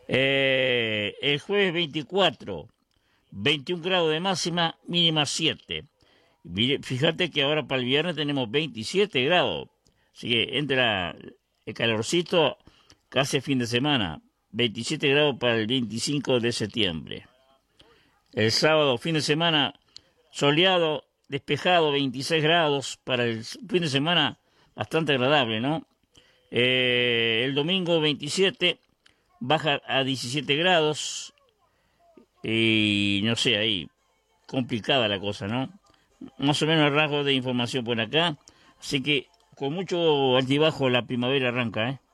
El jueves 24, 21 grados de máxima, mínima 7. Fíjate que ahora para el viernes tenemos 27 grados. Así que entra el calorcito casi fin de semana. 27 grados para el 25 de septiembre. El sábado, fin de semana, soleado, despejado, 26 grados para el fin de semana, bastante agradable, ¿no? El domingo 27 baja a 17 grados y no sé, ahí complicada la cosa, ¿no? Más o menos el rasgo de información por acá, así que con mucho altibajo la primavera arranca, ¿eh?